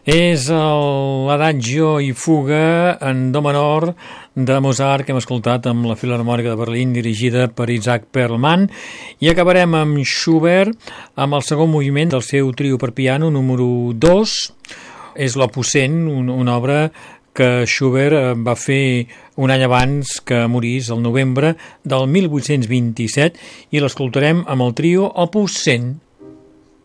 És l'Adagio i Fuga en do menor de Mozart que hem escoltat amb la Filharmònica de Berlín dirigida per Isaac Perlman, i acabarem amb Schubert amb el segon moviment del seu trio per piano número 2. És l'Opus 100, una obra que Schubert va fer un any abans que morís, el novembre del 1827, i l'escoltarem amb el trio Opus 100.